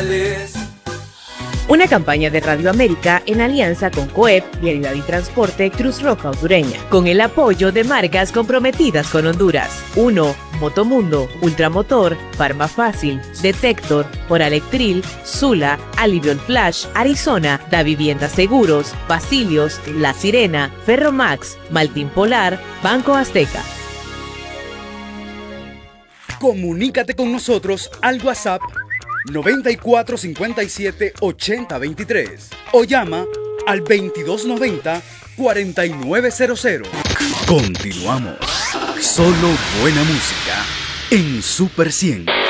González. Una campaña de Radio América en alianza con COEP, Vialidad y Transporte Cruz Roja Hondureña, con el apoyo de marcas comprometidas con Honduras. 1. Motomundo, Ultramotor, Farma Fácil, Detector, Oralectril, Sula, Alivion Flash, Arizona, Da Vivienda Seguros, Basilios, La Sirena, Ferromax, Maltín Polar, Banco Azteca. Comunícate con nosotros al WhatsApp 9457 8023 o llama al 2290 4900. Continuamos. Solo buena música en Super 100.